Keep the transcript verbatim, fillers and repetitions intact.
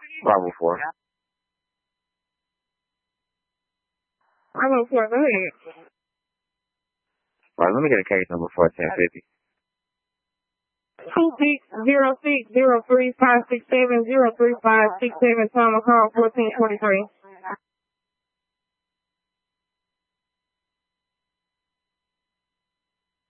Bravo four. Bravo four, go ahead. All right, let me get a case number for ten fifty. Two six zero six zero three five six seven zero three five six seven. Time call fourteen twenty three.